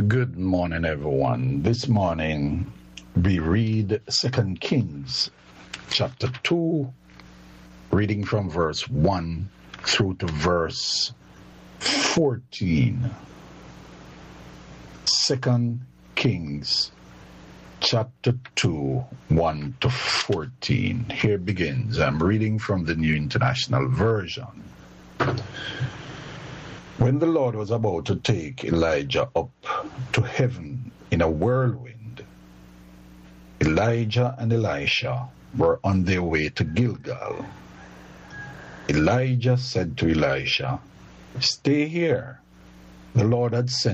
Good morning, everyone. This morning we read 2 Kings chapter 2, reading from verse 1 through to verse 14. 2 Kings chapter 2, 1 to 14. Here begins. I'm reading from the New International Version. When the Lord was about to take Elijah up to heaven in a whirlwind, Elijah and Elisha were on their way to Gilgal. Elijah said to Elisha, "Stay here. The Lord had sent